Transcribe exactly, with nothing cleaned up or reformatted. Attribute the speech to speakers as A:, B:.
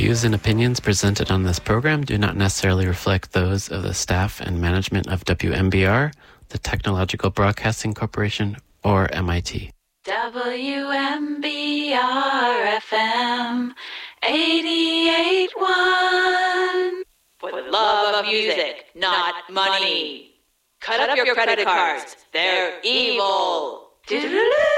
A: views and opinions presented on this program do not necessarily reflect those of the staff and management of W M B R, the Technological Broadcasting Corporation, or M I T.
B: W M B R F M eighty-eight point one. For the love of music, not money. Cut up your credit cards. They're evil.